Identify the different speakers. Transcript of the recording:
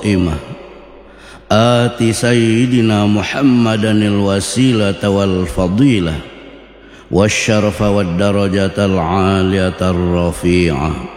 Speaker 1: القائمة آت سيدنا محمدا الوسيلة والفضيلة والشرف والدرجة العالية الرفيعة